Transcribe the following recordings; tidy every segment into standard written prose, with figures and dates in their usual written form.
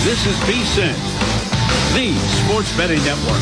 This is VSiN, the Sports Betting Network.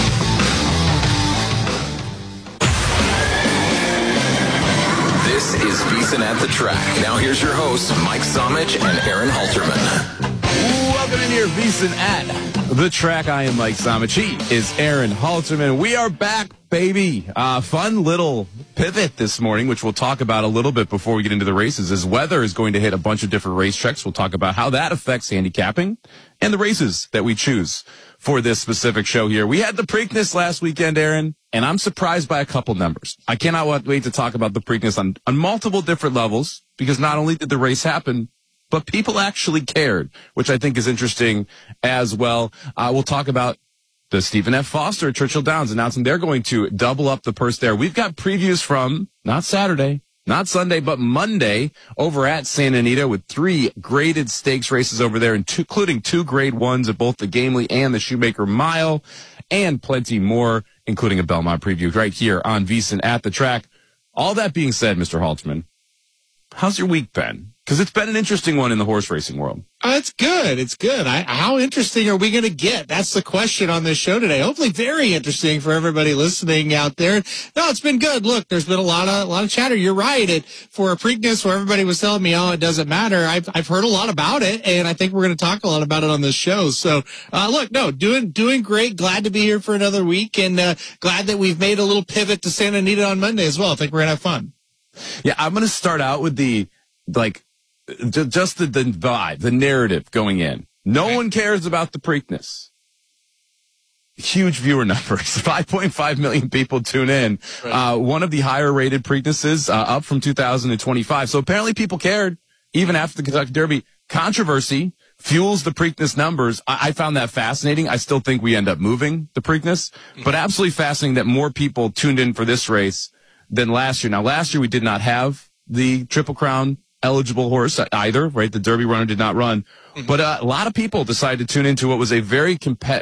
This is VSiN at the Track. Now here's your hosts, Mike Somich and Aaron Halterman. Welcome in here, VSiN at the Track. I am Mike Somich. He is Aaron Halterman. We are back, baby. Fun little pivot this morning, which we'll talk about a little bit before we get into the races, as weather is going to hit a bunch of different racetracks. We'll talk about how that affects handicapping and the races that we choose for this specific show here. We had the Preakness last weekend, Aaron, and I'm surprised by a couple numbers. I cannot wait to talk about the Preakness on multiple different levels, because not only did the race happen, but people actually cared, which I think is interesting as well. We'll talk about the Stephen F. Foster at Churchill Downs announcing they're going to double up the purse there. We've got previews from not Saturday, not Sunday, but Monday over at Santa Anita with 3 graded stakes races over there, including 2 grade 1s at both the Gamely and the Shoemaker Mile, and plenty more, including a Belmont preview right here on VSiN at the Track. All that being said, Mr. Halterman, how's your week been? Because it's been an interesting one in the horse racing world. It's good. It's good. How interesting are we going to get? That's the question on this show today. Hopefully very interesting for everybody listening out there. No, it's been good. Look, there's been a lot of chatter. You're right. For a Preakness where everybody was telling me, it doesn't matter. I've heard a lot about it, and I think we're going to talk a lot about it on this show. So, doing great. Glad to be here for another week, and glad that we've made a little pivot to Santa Anita on Monday as well. I think we're going to have fun. Yeah, I'm going to start out with just the vibe, the narrative going in. No one cares about the Preakness. Huge viewer numbers. 5.5 million people tune in. Right. One of the higher rated Preaknesses, up from 2025. So apparently people cared even after the Kentucky Derby. Controversy fuels the Preakness numbers. I found that fascinating. I still think we end up moving the Preakness, but absolutely fascinating that more people tuned in for this race than last year. Now, last year we did not have the Triple Crown eligible horse either, right? The Derby runner did not run. But a lot of people decided to tune into what was a very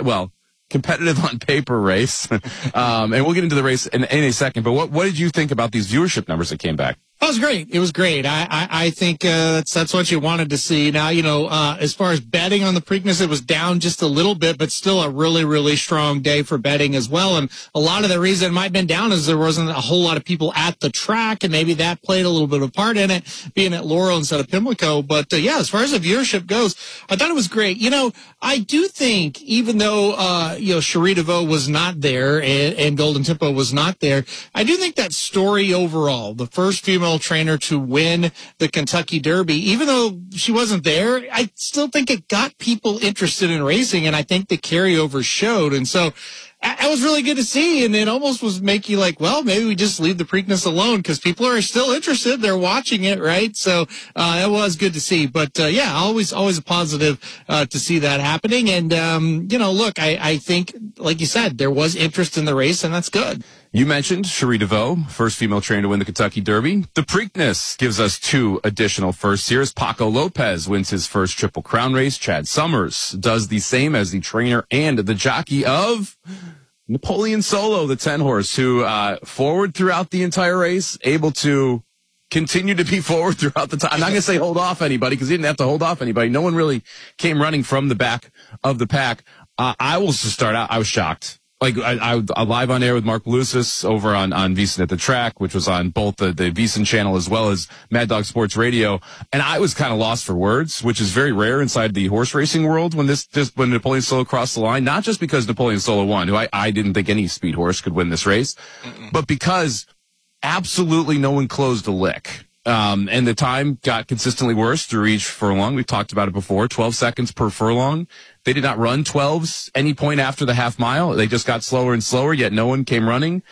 competitive on paper race. And we'll get into the race in a second. But what did you think about these viewership numbers that came back? It was great. It was great. I think that's what you wanted to see. Now, as far as betting on the Preakness, it was down just a little bit, but still a really, really strong day for betting as well. And a lot of the reason it might have been down is there wasn't a whole lot of people at the track, and maybe that played a little bit of a part in it, being at Laurel instead of Pimlico. But as far as the viewership goes, I thought it was great. I do think, even though Cherie DeVoe was not there and Golden Tempo was not there, I do think that story overall, the first female trainer to win the Kentucky Derby, even though she wasn't there, I still think it got people interested in racing, and I think the carryover showed. And so that was really good to see, and it almost was make you like, well, maybe we just leave the Preakness alone, because people are still interested. They're watching it, right? So it was good to see. But always a positive to see that happening. And look, I think, like you said, there was interest in the race, and that's good. You mentioned Cherie DeVoe, first female trainer to win the Kentucky Derby. The Preakness gives us 2 additional firsts here as Paco Lopez wins his first Triple Crown race. Chad Summers does the same as the trainer and the jockey of Napoleon Solo, the 10-horse, who forward throughout the entire race, able to continue to be forward throughout the time. I'm not going to say hold off anybody, because he didn't have to hold off anybody. No one really came running from the back of the pack. I will just start out. I was shocked. I live on air with Mark Lucis over on VSiN at the Track, which was on both the VSiN channel as well as Mad Dog Sports Radio. And I was kind of lost for words, which is very rare inside the horse racing world when Napoleon Solo crossed the line, not just because Napoleon Solo won, who I didn't think any speed horse could win this race, but because absolutely no one closed a lick. And the time got consistently worse through each furlong. We've talked about it before, 12 seconds per furlong. They did not run 12s any point after the half mile. They just got slower and slower, yet no one came running.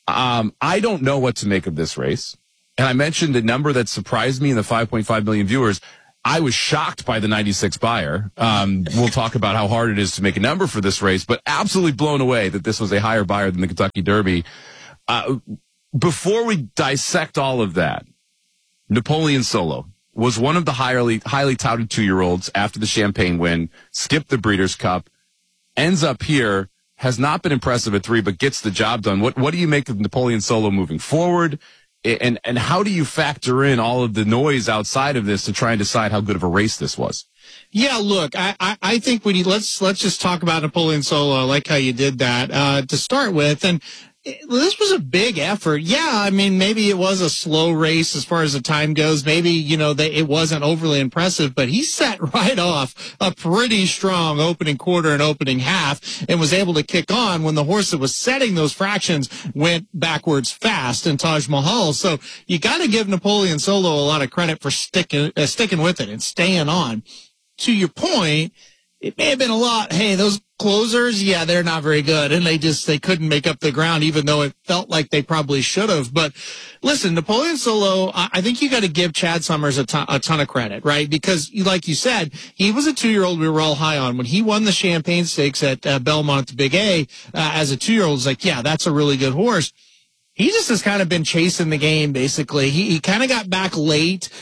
I don't know what to make of this race. And I mentioned a number that surprised me in the 5.5 million viewers. I was shocked by the 96 buyer. We'll talk about how hard it is to make a number for this race, but absolutely blown away that this was a higher buyer than the Kentucky Derby. Before we dissect all of that, Napoleon Solo was one of the highly touted 2-year-olds after the Champagne win, skipped the Breeders' Cup, ends up here, has not been impressive at 3, but gets the job done. What do you make of Napoleon Solo moving forward? And how do you factor in all of the noise outside of this to try and decide how good of a race this was? Yeah, look, I think let's just talk about Napoleon Solo. I like how you did that to start with. And this was a big effort. Yeah, I mean, maybe it was a slow race as far as the time goes. Maybe, it wasn't overly impressive, but he set right off a pretty strong opening quarter and opening half and was able to kick on when the horse that was setting those fractions went backwards fast in Taj Mahal. So you got to give Napoleon Solo a lot of credit for sticking with it and staying on. To your point, it may have been a lot. Hey, those closers, yeah, they're not very good. And they couldn't make up the ground, even though it felt like they probably should have. But listen, Napoleon Solo, I think you got to give Chad Summers a ton of credit, right? Because like you said, he was a 2-year-old we were all high on. When he won the Champagne Stakes at Belmont, the Big A, as a 2-year-old, it's like, yeah, that's a really good horse. He just has kind of been chasing the game, basically. He kind of got back late.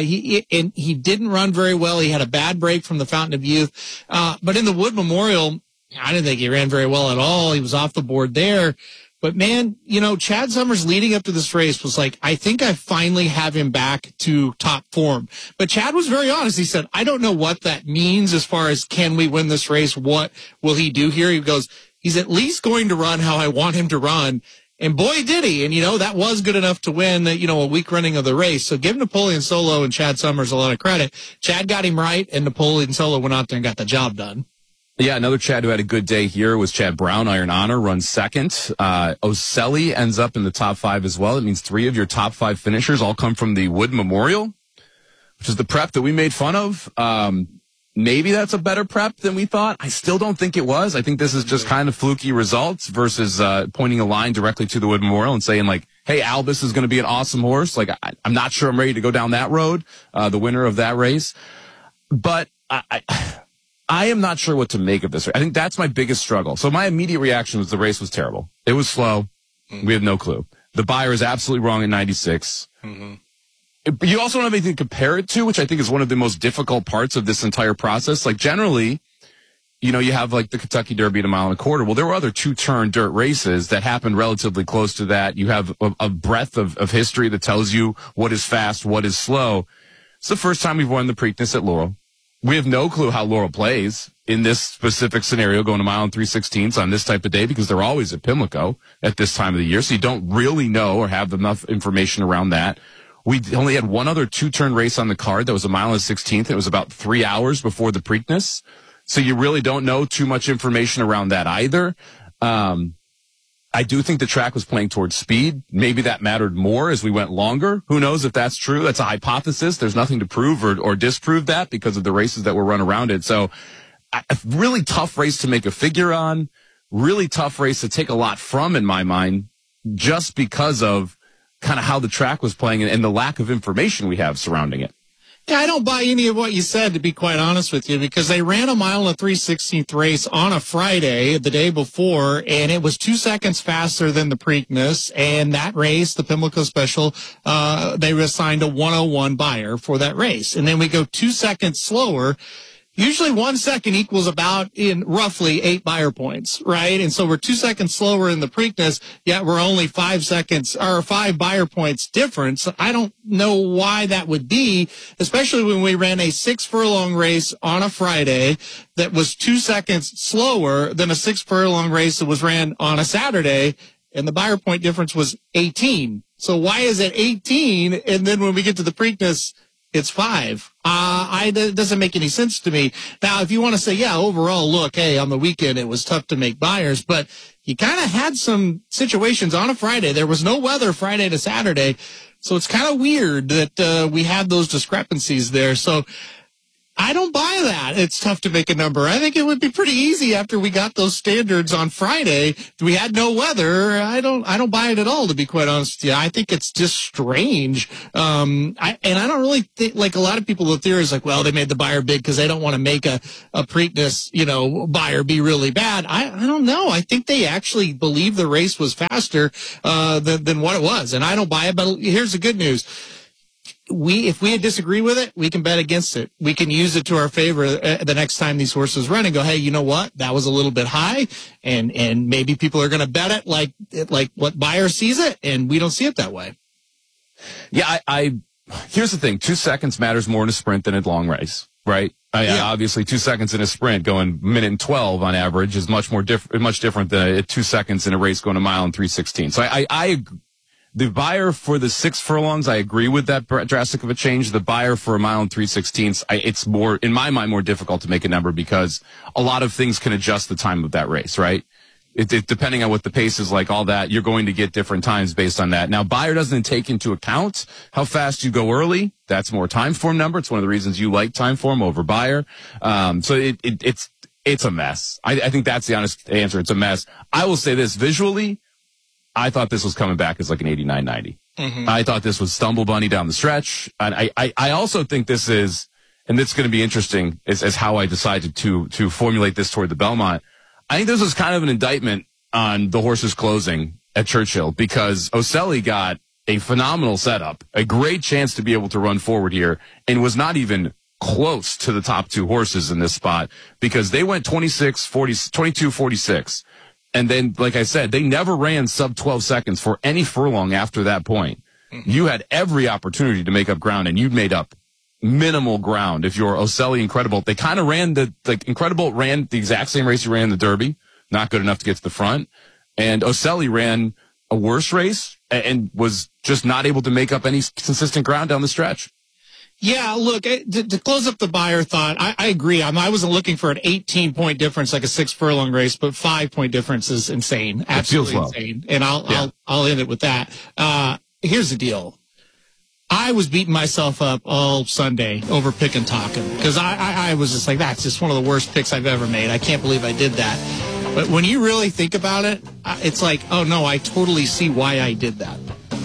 He didn't run very well. He had a bad break from the Fountain of Youth. But in the Wood Memorial, I didn't think he ran very well at all. He was off the board there. But man, Chad Summers leading up to this race was like, I think I finally have him back to top form. But Chad was very honest. He said, I don't know what that means as far as can we win this race? What will he do here? He goes, he's at least going to run how I want him to run. And boy, did he. And, that was good enough to win, a week running of the race. So give Napoleon Solo and Chad Summers a lot of credit. Chad got him right, and Napoleon Solo went out there and got the job done. Yeah, another Chad who had a good day here was Chad Brown. Iron Honor runs second. Oselli ends up in the top 5 as well. It means 3 of your top 5 finishers all come from the Wood Memorial, which is the prep that we made fun of. Maybe that's a better prep than we thought. I still don't think it was. I think this is just kind of fluky results versus pointing a line directly to the Wood Memorial and saying, like, hey, Albus is going to be an awesome horse. Like, I'm not sure I'm ready to go down that road, the winner of that race. But I am not sure what to make of this. I think that's my biggest struggle. So my immediate reaction was the race was terrible. It was slow. We have no clue. The buyer is absolutely wrong at 96. Mm-hmm. But you also don't have anything to compare it to, which I think is one of the most difficult parts of this entire process. Like generally, you have like the Kentucky Derby at 1.25 miles. Well, there were other 2-turn dirt races that happened relatively close to that. You have a breadth of history that tells you what is fast, what is slow. It's the first time we've won the Preakness at Laurel. We have no clue how Laurel plays in this specific scenario, going 1 mile 3/16 on this type of day, because they're always at Pimlico at this time of the year. So you don't really know or have enough information around that. We only had one other 2-turn race on the card that was 1 mile 1/16. It was about 3 hours before the Preakness. So you really don't know too much information around that either. I do think the track was playing towards speed. Maybe that mattered more as we went longer. Who knows if that's true? That's a hypothesis. There's nothing to prove or disprove that because of the races that were run around it. So a really tough race to make a figure on. Really tough race to take a lot from, in my mind, just because of kind of how the track was playing and the lack of information we have surrounding it. Yeah, I don't buy any of what you said, to be quite honest with you, because they ran 1 mile 3/16 race on a Friday the day before, and it was 2 seconds faster than the Preakness. And that race, the Pimlico Special, they assigned a 101 buyer for that race. And then we go 2 seconds slower. Usually 1 second equals about in roughly 8 buyer points, right? And so we're 2 seconds slower in the Preakness, yet we're only 5 buyer points difference. I don't know why that would be, especially when we ran a 6 furlong race on a Friday that was 2 seconds slower than a 6 furlong race that was ran on a Saturday, and the buyer point difference was 18. So why is it 18? And then when we get to the Preakness, it's 5. It doesn't make any sense to me. Now, if you want to say, yeah, overall, look, hey, on the weekend, it was tough to make buyers, but you kind of had some situations on a Friday. There was no weather Friday to Saturday. So it's kind of weird that we had those discrepancies there. So I don't buy that. It's tough to make a number. I think it would be pretty easy after we got those standards on Friday. We had no weather. I don't buy it at all, to be quite honest with you. I think it's just strange. I don't really think, like a lot of people with theories, like, well, they made the buyer big because they don't want to make a Preakness, buyer be really bad. I don't know. I think they actually believe the race was faster, than what it was. And I don't buy it, but here's the good news. If we disagree with it, we can bet against it. We can use it to our favor the next time these horses run and go, hey, you know what? That was a little bit high, and maybe people are going to bet it like what buyer sees it, and we don't see it that way. Yeah, here's the thing. 2 seconds matters more in a sprint than in a long race, right? Obviously 2 seconds in a sprint going minute and 12 on average is much different than 2 seconds in a race going a mile and 3:16. So the buyer for the 6 furlongs, I agree with that drastic of a change. The buyer for a mile and 3:16, it's more, in my mind, more difficult to make a number because a lot of things can adjust the time of that race, right? Depending on what the pace is like, all that, you're going to get different times based on that. Now, buyer doesn't take into account how fast you go early. That's more time form number. It's one of the reasons you like time form over buyer. So it's a mess. I think that's the honest answer. It's a mess. I will say this visually. I thought this was coming back as like an 89-90. Mm-hmm. I thought this was Stumble Bunny down the stretch. And I also think this is, and it's going to be interesting as how I decided to formulate this toward the Belmont. I think this was kind of an indictment on the horses closing at Churchill because Oselli got a phenomenal setup, a great chance to be able to run forward here, and was not even close to the top 2 horses in this spot because they went 22-46. And then, like I said, they never ran sub 12 seconds for any furlong after that point. Mm-hmm. You had every opportunity to make up ground, and you made up minimal ground. If you're Oselli Incredible, they kind of ran Incredible ran the exact same race he ran in the Derby, not good enough to get to the front. And Oselli ran a worse race and was just not able to make up any consistent ground down the stretch. Yeah, look, to close up the buyer thought, I agree. I wasn't looking for an 18-point difference like a 6 furlong race, but 5-point difference is insane. Absolutely insane. And I'll end it with that. Here's the deal. I was beating myself up all Sunday over Pick and Talkin' because I was just like, that's just one of the worst picks I've ever made. I can't believe I did that. But when you really think about it, it's like, oh, no, I totally see why I did that.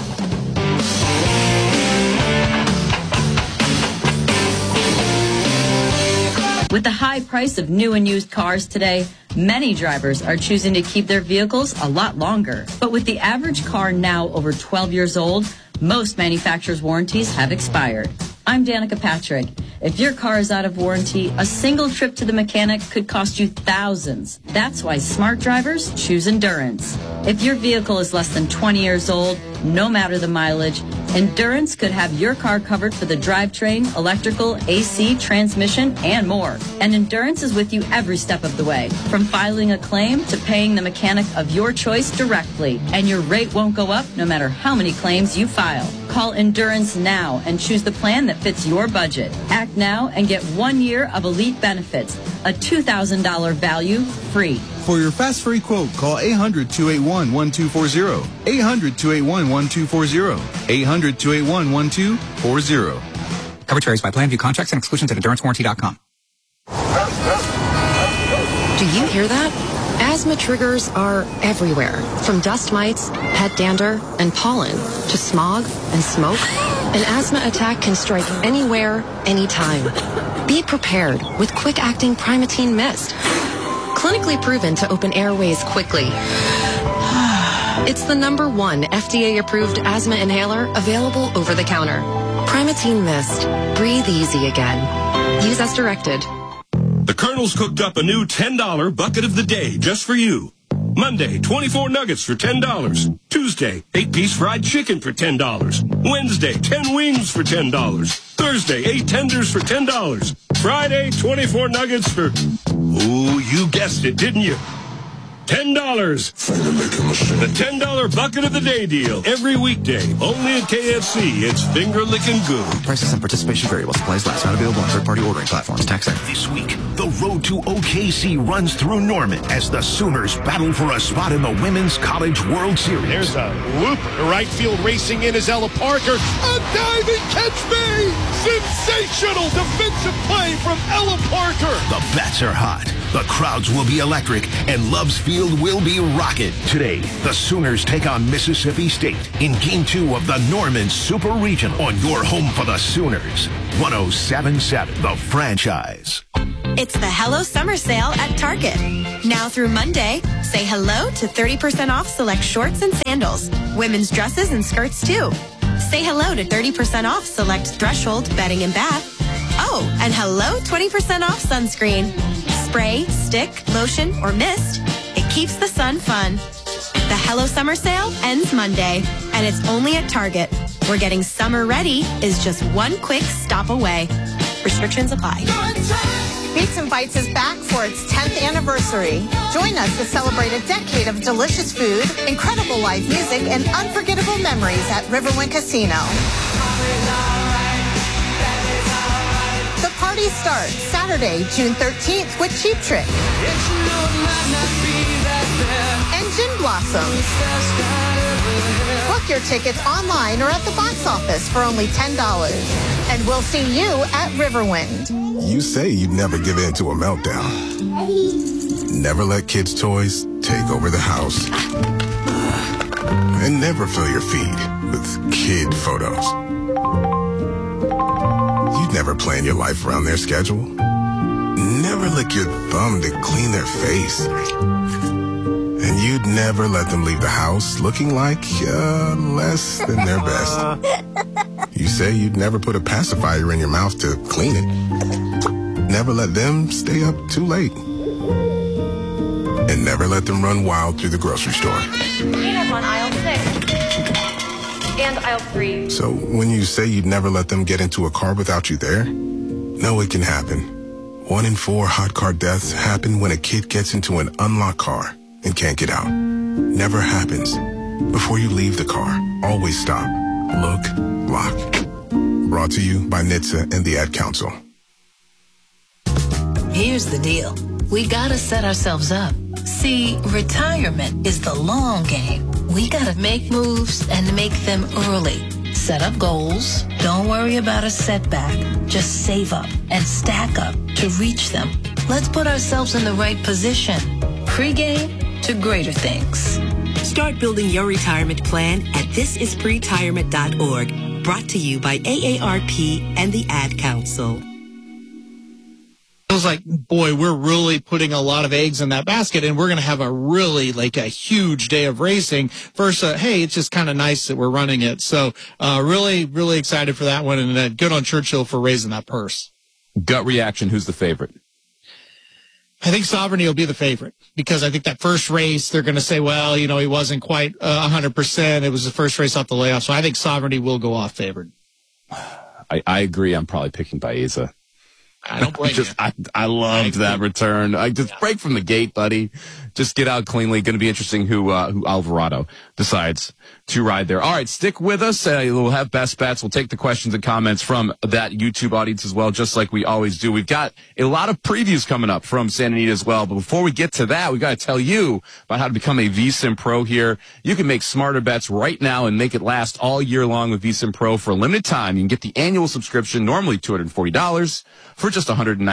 With the high price of new and used cars today, many drivers are choosing to keep their vehicles a lot longer. But with the average car now over 12 years old, most manufacturers' warranties have expired. I'm Danica Patrick. If your car is out of warranty, a single trip to the mechanic could cost you thousands. That's why smart drivers choose Endurance. If your vehicle is less than 20 years old, no matter the mileage, Endurance could have your car covered for the drivetrain, electrical, AC, transmission, and more. And Endurance is with you every step of the way, from filing a claim to paying the mechanic of your choice directly. And your rate won't go up no matter how many claims you file. Call Endurance now and choose the plan that fits your budget. Act now and get 1 year of elite benefits, a $2,000 value free. For your fast free quote, call 800-281-1240. 800-281-1240. 800-281-1240. Coverage varies by plan. View contracts and exclusions at endurancewarranty.com. Do you hear that? Asthma triggers are everywhere, from dust mites, pet dander, and pollen, to smog and smoke. An asthma attack can strike anywhere, anytime. Be prepared with quick-acting Primatene Mist. Clinically proven to open airways quickly. It's the #1 FDA-approved asthma inhaler available over the counter. Primatene Mist. Breathe easy again. Use as directed. The Colonel's cooked up a new $10 bucket of the day just for you. Monday, 24 nuggets for $10. Tuesday, 8-piece fried chicken for $10. Wednesday, 10 wings for $10. Thursday, 8 tenders for $10. Friday, 24 nuggets for... Ooh, you guessed it, didn't you? $10. The $10 bucket of the day deal. Every weekday. Only at KFC. It's finger-licking good. Prices and participation variable. Supplies last. Not available on third-party ordering platforms. Tax exempt. This week, the road to OKC runs through Norman as the Sooners battle for a spot in the Women's College World Series. There's a whoop. The right field racing in is Ella Parker. A diving catch made. Sensational defensive play from Ella Parker. The bats are hot. The crowds will be electric, and Love's Field will be rocking. Today, the Sooners take on Mississippi State in Game 2 of the Norman Super Regional on your home for the Sooners. 107.7, The Franchise. It's the Hello Summer Sale at Target. Now through Monday, say hello to 30% off select shorts and sandals. Women's dresses and skirts, too. Say hello to 30% off select Threshold bedding and bath. Oh, and hello 20% off sunscreen. Spray, stick, lotion, or mist. It keeps the sun fun. The Hello Summer Sale ends Monday, and it's only at Target. where getting summer ready is just one quick stop away. Restrictions apply. Beats and Bites is back for its 10th anniversary. Join us to celebrate a decade of delicious food, incredible live music, and unforgettable memories at Riverwind Casino. The party starts Saturday, June 13th with Cheap Trick and Gin Blossom. Book your tickets online or at the box office for only $10. And we'll see you at Riverwind. You say you'd never give in to a meltdown. Never let kids' toys take over the house. And never fill your feed with kid photos. You'd never plan your life around their schedule. Never lick your thumb to clean their face. And you'd never let them leave the house looking like less than their best. You say you'd never put a pacifier in your mouth to clean it. Never let them stay up too late. And never let them run wild through the grocery store. Peanuts on aisle 6 and aisle 3. So when you say you'd never let them get into a car without you there, no, it can happen. 1 in 4 hot car deaths happen when a kid gets into an unlocked car and can't get out. Never happens. Before you leave the car, always stop, look, lock. Brought to you by NHTSA and the Ad Council. Here's the deal. We gotta set ourselves up. See, retirement is the long game. We gotta make moves and make them early. Set up goals. Don't worry about a setback. Just save up and stack up to reach them. Let's put ourselves in the right position. Pre-game to greater things. Start building your retirement plan at thisispretirement.org. Brought to you by AARP and the Ad Council. Feels like, boy, we're really putting a lot of eggs in that basket, and we're going to have a really, like, a huge day of racing. First, hey, it's just kind of nice that we're running it. So, really, really excited for that one, and good on Churchill for raising that purse. Gut reaction, who's the favorite? I think Sovereignty will be the favorite, because I think that first race, they're going to say, well, you know, he wasn't quite 100%. It was the first race off the layoff. So I think Sovereignty will go off favored. I agree. I'm probably picking Baeza. I don't blame you. I loved that return. I just break from the gate, buddy. Just get out cleanly. Going to be interesting who Alvarado decides to ride there. All right, stick with us. We'll have best bets. We'll take the questions and comments from that YouTube audience as well, just like we always do. We've got a lot of previews coming up from Santa Anita as well. But before we get to that, we got to tell you about how to become a VSiN Pro here. You can make smarter bets right now and make it last all year long with VSiN Pro for a limited time. You can get the annual subscription, normally $240, for just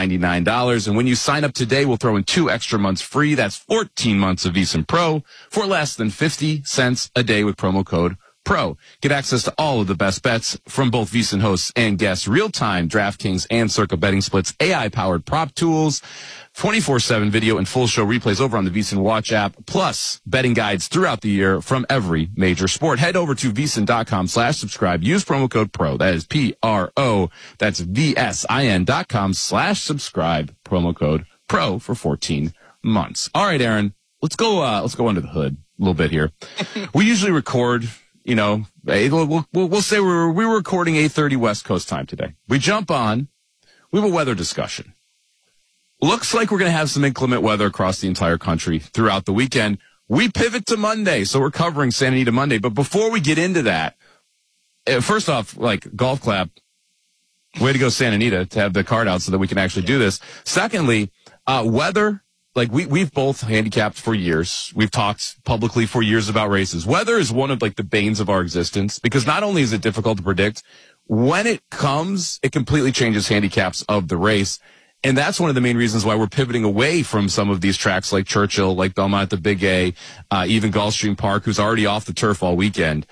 $199. And when you sign up today, we'll throw in 2 extra months free. That's 14 months of VSiN Pro for less than 50 cents a day with promo code PRO. Get access to all of the best bets from both VSiN hosts and guests, real-time DraftKings and Circa betting splits, AI-powered prop tools, 24/7 video and full show replays over on the VSiN Watch app, plus betting guides throughout the year from every major sport. Head over to VSiN.com/subscribe. Use promo code PRO. That is PRO. That's VSIN.com/subscribe. Promo code PRO for 14 months. All right, Aaron, let's go under the hood a little bit here. We usually record, you know, we'll say we're recording 8:30 West Coast time today. We jump on, we have a weather discussion. Looks like we're going to have some inclement weather across the entire country throughout the weekend. We pivot to Monday, so we're covering Santa Anita Monday. But before we get into that, first off, like, golf clap. Way to go, Santa Anita, to have the card out so that we can actually do this. Secondly, weather, like, we've both handicapped for years. We've talked publicly for years about races. Weather is one of, like, the banes of our existence, because not only is it difficult to predict, when it comes, it completely changes handicaps of the race. And that's one of the main reasons why we're pivoting away from some of these tracks like Churchill, like Belmont at the Big A, even Gulfstream Park, who's already off the turf all weekend.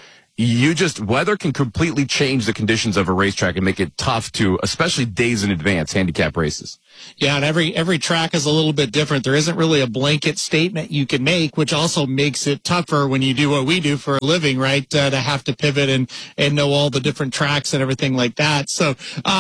Weather can completely change the conditions of a racetrack and make it tough to, especially days in advance, handicap races. Yeah, and every track is a little bit different. There isn't really a blanket statement you can make, which also makes it tougher when you do what we do for a living, right? To have to pivot and know all the different tracks and everything like that. So,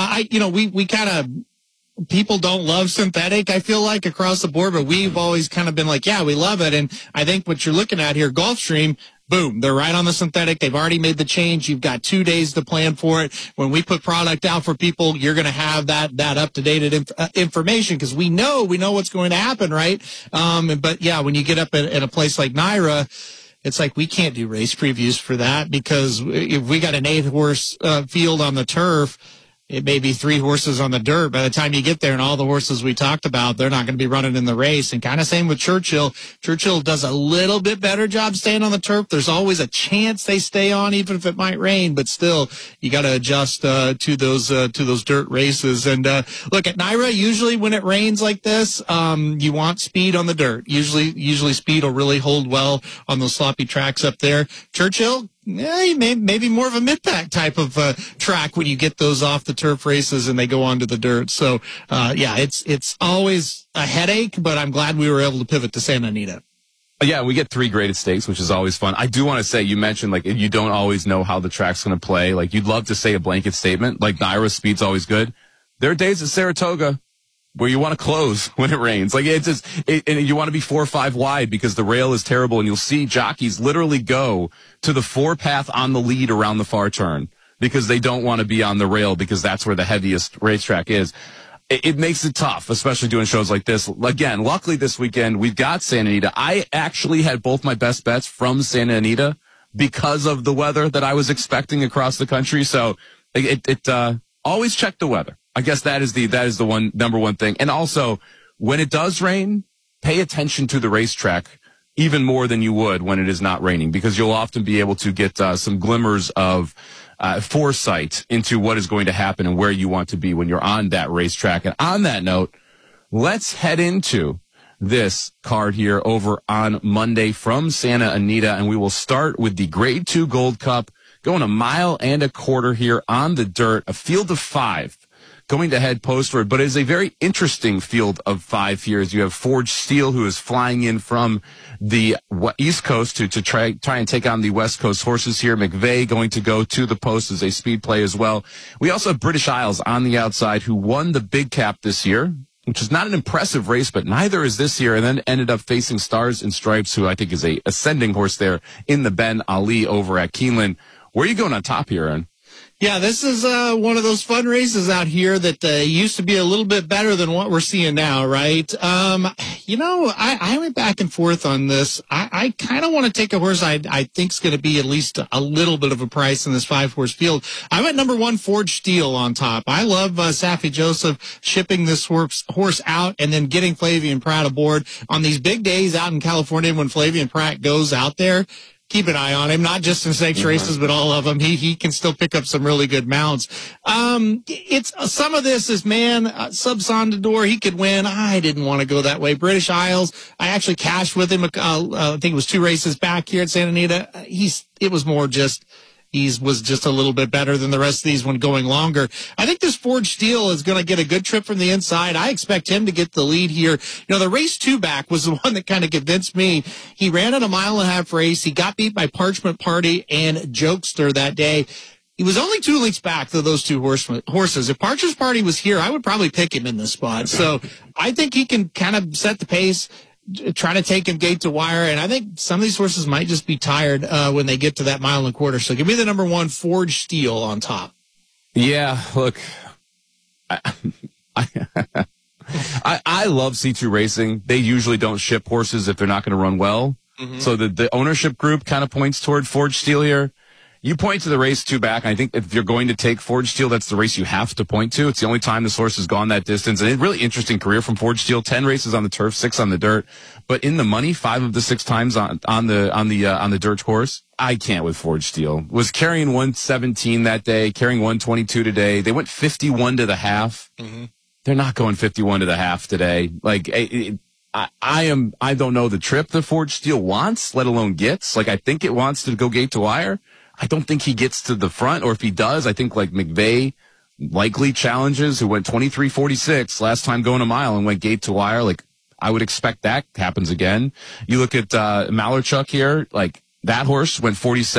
we kind of, people don't love synthetic, I feel like, across the board, but we've always kind of been like, yeah, we love it. And I think what you're looking at here, Gulfstream, boom, they're right on the synthetic. They've already made the change. You've got 2 days to plan for it. When we put product out for people, you're going to have that up-to-date information because we know what's going to happen, right? But yeah, when you get up at a place like NYRA, it's like we can't do race previews for that because if we got an 8-horse field on the turf, it may be 3 horses on the dirt. By the time you get there and all the horses we talked about, they're not going to be running in the race. And kind of same with Churchill. Churchill does a little bit better job staying on the turf. There's always a chance they stay on, even if it might rain. But still, you got to adjust to those dirt races. And look, at NYRA, usually when it rains like this, you want speed on the dirt. Usually speed will really hold well on those sloppy tracks up there. Churchill, yeah, maybe more of a mid-pack type of track when you get those off the turf races and they go onto the dirt. So, yeah, it's always a headache, but I'm glad we were able to pivot to Santa Anita. Yeah, we get 3 graded stakes, which is always fun. I do want to say, you mentioned, like, you don't always know how the track's going to play. Like, you'd love to say a blanket statement, like NYRA speed's always good. There are days at Saratoga where you want to close when it rains. Like, it's just, and you want to be 4 or 5 wide because the rail is terrible, and you'll see jockeys literally go to the 4-path on the lead around the far turn because they don't want to be on the rail because that's where the heaviest racetrack is. It makes it tough, especially doing shows like this. Again, luckily this weekend we've got Santa Anita. I actually had both my best bets from Santa Anita because of the weather that I was expecting across the country. So always check the weather. I guess that is the number one thing. And also, when it does rain, pay attention to the racetrack even more than you would when it is not raining, because you'll often be able to get some glimmers of foresight into what is going to happen and where you want to be when you're on that racetrack. And on that note, let's head into this card here over on Monday from Santa Anita, and we will start with the Grade 2 Gold Cup, going 1.25 miles here on the dirt, a field of 5. Going to head postward, but it is a very interesting field of 5 here as you have Forged Steel, who is flying in from the East Coast to try and take on the West Coast horses here. McVeigh going to go to the post as a speed play as well. We also have British Isles on the outside, who won the Big Cap this year, which is not an impressive race, but neither is this year, and then ended up facing Stars and Stripes, who I think is a ascending horse there in the Ben Ali over at Keeneland. Where are you going on top here, Aaron? Yeah, this is one of those fun races out here that used to be a little bit better than what we're seeing now, right? I went back and forth on this. I kind of want to take a horse I think's going to be at least a little bit of a price in this 5-horse field. I went number 1, Forged Steel on top. I love Safi Joseph shipping this horse out and then getting Flavien Prat aboard on these big days out in California when Flavien Prat goes out there. Keep an eye on him, not just in stakes races, but all of them. He can still pick up some really good mounts. It's some of this is, Subsondador, he could win. I didn't want to go that way. British Isles, I actually cashed with him. I think it was 2 races back here at Santa Anita. It was more just, he was just a little bit better than the rest of these when going longer. I think this Forged Steel is going to get a good trip from the inside. I expect him to get the lead here. The race 2 back was the one that kind of convinced me. He ran in a 1.5 mile race. He got beat by Parchment Party and Jokester that day. He was only 2 lengths back to those 2 horses. If Parchment Party was here, I would probably pick him in this spot. So I think he can kind of set the pace, trying to take him gate to wire, and I think some of these horses might just be tired when they get to that 1.25 miles. So give me the number 1, Forged Steel on top. Yeah, look, I love C2 Racing. They usually don't ship horses if they're not going to run well. Mm-hmm. So the ownership group kind of points toward Forged Steel here. You point to the race 2 back, and I think if you're going to take Forged Steel, that's the race you have to point to. It's the only time this horse has gone that distance. And a really interesting career from Forged Steel. 10 races on the turf, 6 on the dirt. But in the money, 5 of the 6 times on the dirt course. I can't with Forged Steel. Was carrying 117 that day, carrying 122 today. They went 51 to the half. Mm-hmm. They're not going 51 to the half today. Like, I don't know the trip that Forged Steel wants, let alone gets. Like, I think it wants to go gate to wire. I don't think he gets to the front, or if he does, I think like McVeigh likely challenges, who went 23:46 last time going a mile and went gate to wire. Like, I would expect that happens again. You look at Malarchuk here, like that horse went 47.